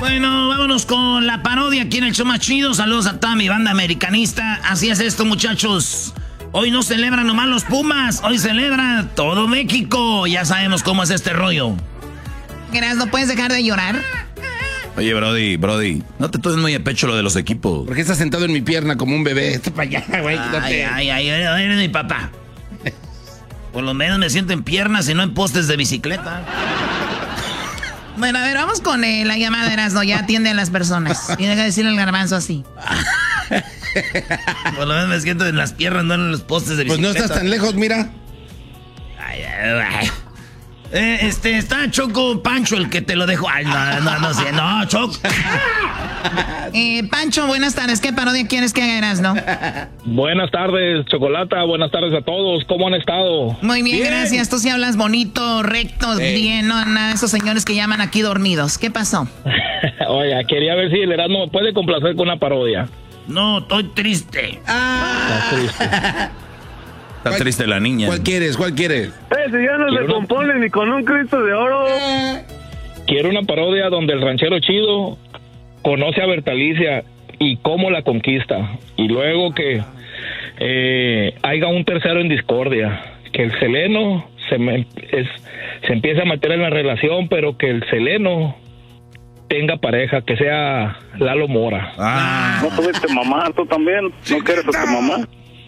Bueno, vámonos con la parodia aquí en el show más chido. Saludos a toda mi banda americanista. Así es esto, muchachos. Hoy no celebran nomás los Pumas, hoy celebra todo México. Ya sabemos cómo es este rollo. Gracias, ¿no puedes dejar de llorar? Oye, Brody, no te tomes muy a pecho lo de los equipos. ¿Por qué estás sentado en mi pierna como un bebé? Está para allá, güey. Ay, eres mi papá. Por lo menos me siento en piernas y no en postes de bicicleta. Bueno, a ver, vamos con la llamada de Erasmo. Ya atiende a las personas. Y deja de decirle al garbanzo así. Por lo menos me siento en las piernas, no en los postes de bicicleta. Pues no estás tan lejos, mira. Está Choco Pancho el que te lo dejo. Ay, no sé. No, Choco. Pancho, buenas tardes. ¿Qué parodia quieres que haga Erasmo? Buenas tardes, Chocolata. Buenas tardes a todos. ¿Cómo han estado? Muy bien, gracias. Tú sí hablas bonito, recto, bien, no nada de esos señores que llaman aquí dormidos. ¿Qué pasó? Oiga, quería ver si el Erasmo me puede complacer con una parodia. No, estoy triste. Está triste. Está triste la niña. ¿Cuál quieres? Si ya no se compone ni con un Cristo de oro. Quiero una parodia donde el ranchero chido conoce a Bertalicia y cómo la conquista. Y luego que haya un tercero en discordia. Que el Seleno se empiece a meter en la relación, pero que el Seleno tenga pareja, que sea Lalo Mora. No tuviste mamá, tú también. ¿No quieres a tu mamá?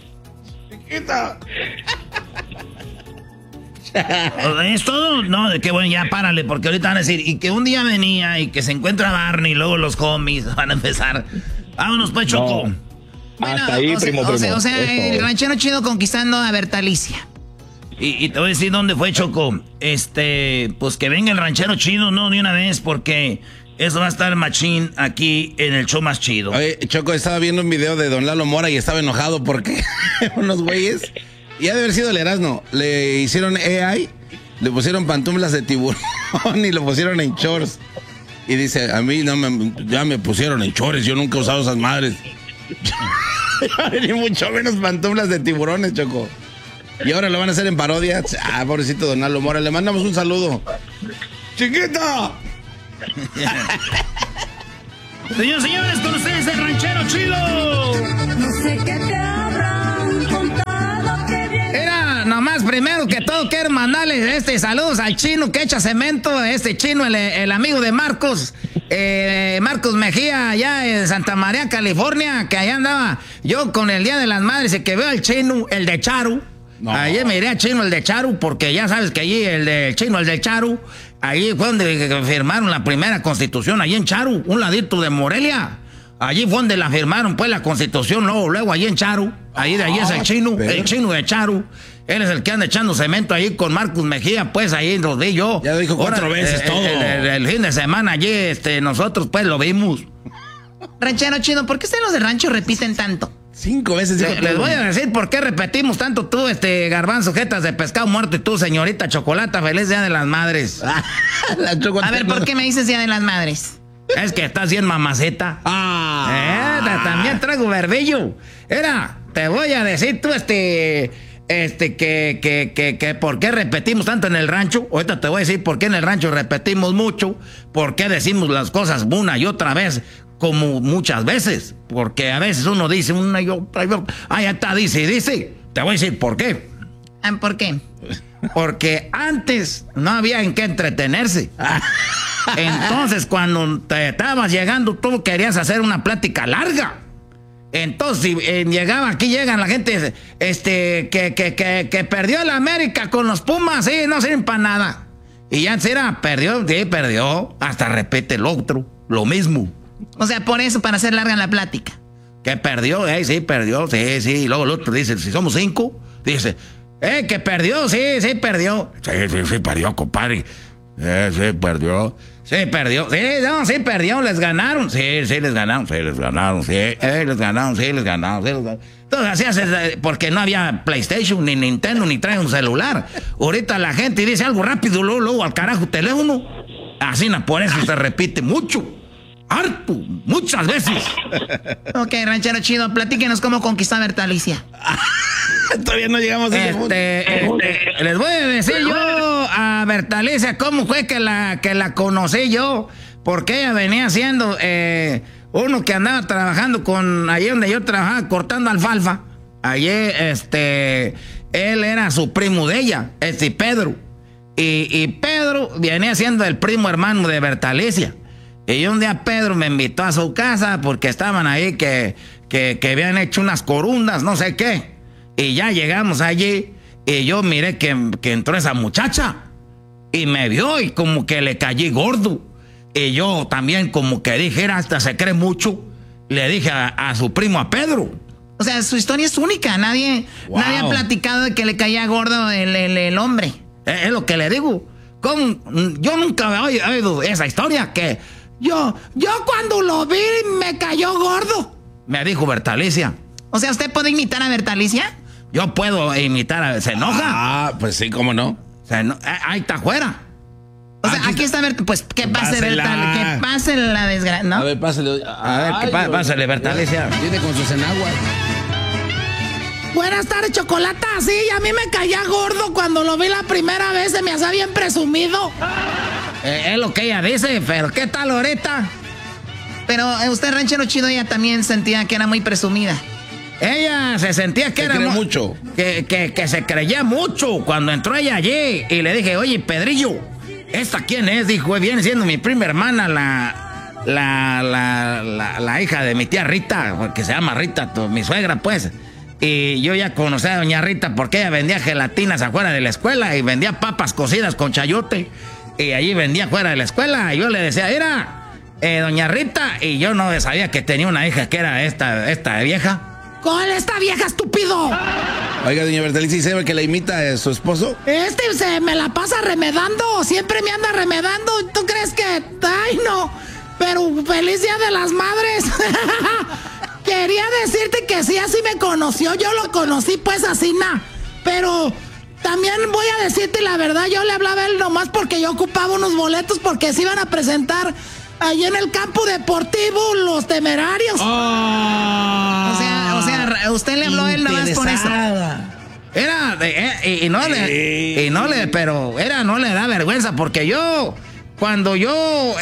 ¿Es todo? No, de qué bueno, ya párale, porque ahorita van a decir, y que un día venía y que se encuentra Barney y luego los homies van a empezar. Vámonos pues, Choco. No. Hasta ahí, primo. O sea, el ranchero chido conquistando a Bertalicia. Y te voy a decir dónde fue, Choco. Pues que venga el ranchero chido, no, de una vez, porque eso va a estar machín aquí en el show más chido. Oye, Choco, estaba viendo un video de Don Lalo Mora y estaba enojado porque unos güeyes, y ha de haber sido el Erasmo, le hicieron AI, le pusieron pantuflas de tiburón y lo pusieron en shorts. Y dice, a mí ya me pusieron en shorts, yo nunca he usado esas madres. Ni mucho menos pantuflas de tiburones, Choco. Y ahora lo van a hacer en parodia. Pobrecito Don Lalo Mora, le mandamos un saludo. ¡Chiquita! Señores, con ustedes el ranchero chido. No sé qué te habrán contado que bien. Era nomás primero que todo quiero mandarles saludos al chino que echa cemento, chino, el amigo de Marcos, Marcos Mejía, allá en Santa María, California, que allá andaba yo con el Día de las Madres y que veo al chino, el de Charu. No. Ayer me iré a Chino, el de Charu, porque ya sabes que allí el de Chino, el de Charu, allí fue donde firmaron la primera constitución, allí en Charu, un ladito de Morelia. Allí fue donde la firmaron, pues, la constitución, luego allí en Charu. Ahí de allí es el chino de Charu. Él es el que anda echando cemento ahí con Marcos Mejía, pues, ahí los vi yo. Ya lo dijo 4 veces todo. El fin de semana allí, nosotros, pues, lo vimos. Ranchero chido, ¿por qué ustedes los de rancho repiten tanto? 5 veces dijo Les voy a decir por qué repetimos tanto tú, garbanzo, jetas de pescado muerto, y tú, señorita Chocolata, feliz Día de las Madres. A ver, ¿por qué me dices Día de las Madres? Es que estás bien mamaceta. También traigo verbillo. Te voy a decir tú, que por qué repetimos tanto en el rancho. Ahorita te voy a decir por qué en el rancho repetimos mucho, por qué decimos las cosas una y otra vez, como muchas veces, porque a veces uno dice una y otra, ya está, dice. Te voy a decir por qué. ¿Por qué? Porque antes no había en qué entretenerse. Entonces, cuando te estabas llegando, tú querías hacer una plática larga. Entonces, aquí llegan la gente, que perdió la América con los Pumas, sí, no sirven para nada. Y ya perdió, hasta repite el otro, lo mismo. O sea, por eso, para hacer larga la plática. Que perdió, sí, perdió, sí. Y luego el otro dice, si somos 5, dice, que perdió, sí, perdió. Sí, perdió, compadre. Sí, perdió. Sí, perdió. Sí, perdió, les ganaron. Sí, les ganaron. Les ganaron. Entonces, así hace, porque no había PlayStation, ni Nintendo, ni trae un celular. Ahorita la gente dice algo rápido, luego al carajo teléfono. Así, por eso se repite mucho. Harto, muchas veces. Ok, ranchero chido, platíquenos cómo conquistar a Bertalicia. Todavía no llegamos a ese punto. Les voy a decir yo a Bertalicia cómo fue que la conocí yo. porque ella venía siendo uno que andaba trabajando allí donde yo trabajaba, cortando alfalfa. Allí, él era su primo de ella, Pedro. Y Pedro venía siendo el primo hermano de Bertalicia. Y un día Pedro me invitó a su casa porque estaban ahí que habían hecho unas corundas, no sé qué. Y ya llegamos allí y yo miré que entró esa muchacha. Y me vio y como que le caí gordo. Y yo también como que dije, hasta se cree mucho. Le dije a su primo, a Pedro. O sea, su historia es única. Nadie ha platicado de que le caía gordo el hombre. Es lo que le digo. Yo nunca había oído esa historia que yo cuando lo vi me cayó gordo. Me dijo Bertalicia. O sea, ¿usted puede imitar a Bertalicia? Yo puedo imitar ¿se enoja? Ah, pues sí, ¿cómo no? Ahí está afuera. O sea, aquí está pues que pase Bertalicia. Que pase la desgracia, ¿no? A ver, pásale. Pásale, Bertalicia. Viene con sus enaguas. Buenas tardes, Chocolata. Sí, a mí me caía gordo cuando lo vi la primera vez, se me hacía bien presumido. Es lo que ella dice, pero ¿qué tal ahorita? Pero usted, ranchero chido, ella también sentía que era muy presumida. Ella se sentía que era mucho. Que se creía mucho cuando entró ella allí. Y le dije, oye, Pedrillo, ¿esta quién es? Dijo, viene siendo mi prima hermana, la hija de mi tía Rita, que se llama Rita, mi suegra, pues. Y yo ya conocía a doña Rita porque ella vendía gelatinas afuera de la escuela y vendía papas cocidas con chayote. Y allí vendía afuera de la escuela. Y yo le decía, mira, doña Rita. Y yo no sabía que tenía una hija que era esta vieja. ¿Cuál esta vieja, estúpido? Oiga, doña Bertalicia, ¿y sabe que la imita a su esposo? Se me la pasa remedando, siempre me anda remedando. ¿Tú crees que...? Ay, no. Pero feliz Día de las Madres. Quería decirte que sí, así me conoció. Yo lo conocí pues así, pero también voy a decirte la verdad, yo le hablaba a él nomás porque yo ocupaba unos boletos porque se iban a presentar allí en el campo deportivo Los Temerarios. O sea, usted le habló a él nomás por eso. Pero no le da vergüenza porque cuando yo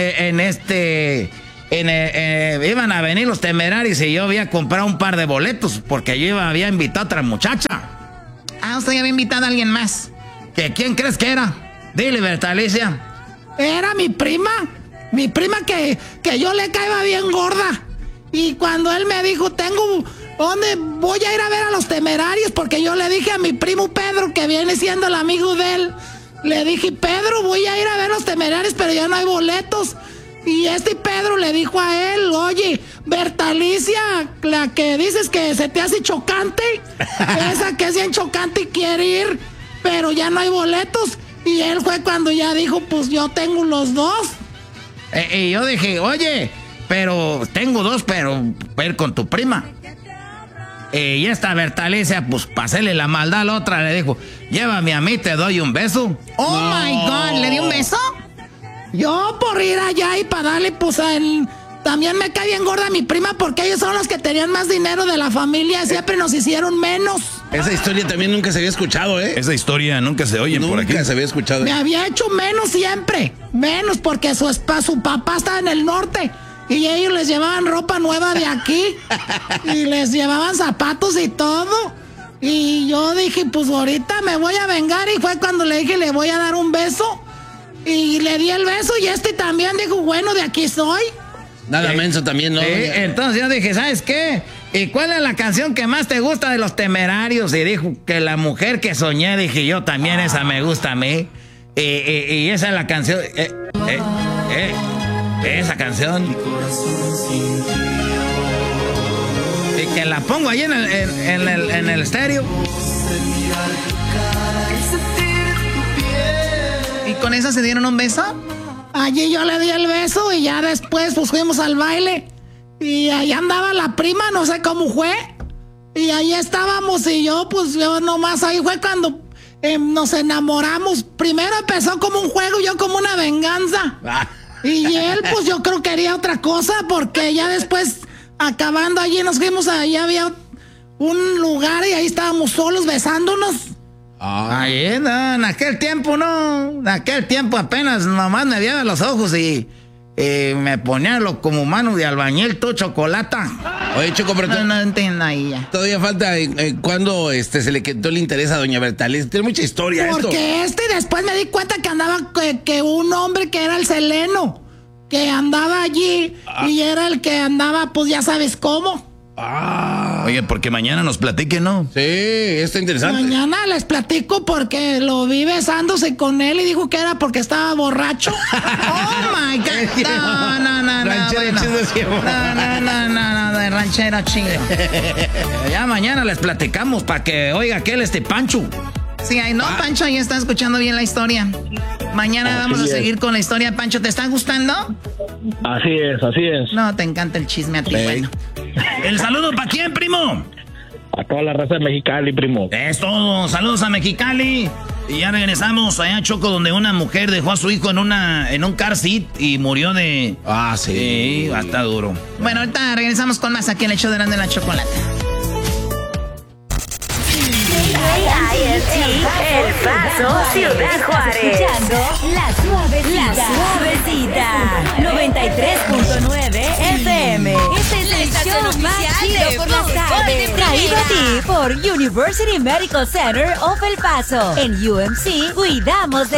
iban a venir Los Temerarios y yo había comprado un par de boletos porque yo había invitado a otra muchacha. Ah, usted ya había invitado a alguien más. ¿Quién crees que era? Dile, Bertalicia. Era mi prima que yo le caía bien gorda. Y cuando él me dijo, ¿dónde voy a ir a ver a Los Temerarios? Porque yo le dije a mi primo Pedro, que viene siendo el amigo de él, le dije, Pedro, voy a ir a ver Los Temerarios, pero ya no hay boletos. Y Pedro le dijo a él, oye, Bertalicia, la que dices que se te hace chocante, esa que es bien chocante y quiere ir, pero ya no hay boletos. Y él fue cuando ya dijo, pues yo tengo los dos. Y yo dije, oye, pero tengo dos, pero voy a ir con tu prima. Y esta Bertalicia, pues para hacerle la maldad a la otra, le dijo, llévame a mí, te doy un beso. Oh, no. My God, ¿le dio un beso? Yo por ir allá y para darle, pues a él, también me cae bien gorda mi prima porque ellos son los que tenían más dinero de la familia, siempre nos hicieron menos. Esa historia también nunca se había escuchado, ¿eh? Esa historia nunca se oye por aquí. Nunca se había escuchado. Me había hecho menos siempre, menos porque su papá estaba en el norte y ellos les llevaban ropa nueva de aquí y les llevaban zapatos y todo. Y yo dije, pues ahorita me voy a vengar y fue cuando le dije, le voy a dar un beso. Y le di el beso y también dijo, bueno, de aquí soy. Nada menso también, ¿no? Entonces yo dije, ¿sabes qué? ¿Y cuál es la canción que más te gusta de Los Temerarios? Y dijo que La Mujer que Soñé. Dije yo, también esa me gusta a mí. Y esa es la canción. Esa canción. Y que la pongo ahí en el estéreo. ¿Y con esa se dieron un beso? Allí yo le di el beso y ya después pues fuimos al baile. Y ahí andaba la prima, no sé cómo fue. Y ahí estábamos y yo nomás ahí fue cuando nos enamoramos. Primero empezó como un juego, yo como una venganza. Y él pues yo creo que quería otra cosa porque ya después acabando allí nos fuimos, ahí había un lugar y ahí estábamos solos besándonos. Ahí, en aquel tiempo, en aquel tiempo apenas nomás me veía los ojos y me ponía como mano de albañil, todo chocolata. Oye, Choco, pero No entiendo ahí ya. todavía falta cuando se le quitó el interés a doña Bertalicia. Tiene mucha historia esto. Porque después me di cuenta que andaba que un hombre que era el Seleno, que andaba allí y era el que andaba, pues ya sabes cómo. Oye, porque mañana nos platique, ¿no? Sí, está interesante. Mañana les platico porque lo vi besándose con él y dijo que era porque estaba borracho. Oh my God. No. Ranchero bueno. chido siempre. No, de ranchero chido. Ya mañana les platicamos para que oiga aquel Pancho. Sí, ahí no, Pancho, ahí está escuchando bien la historia. Mañana vamos a seguir con la historia, Pancho. ¿Te está gustando? Así es. No, te encanta el chisme a ti, bueno. ¿El saludo para quién, primo? A toda la raza de Mexicali, primo. Es todo. Saludos a Mexicali. Y ya regresamos allá a Choco, donde una mujer dejó a su hijo en un car seat y murió de... Sí. Está duro. Bueno, ahorita regresamos con más aquí en el show de la Chocolata. El Paso, Ciudad Juárez. Escuchando La Suavecita. 93.9 FM. Este es el show más chido por las tardes. Traído a ti por University Medical Center of El Paso. En UMC, cuidamos de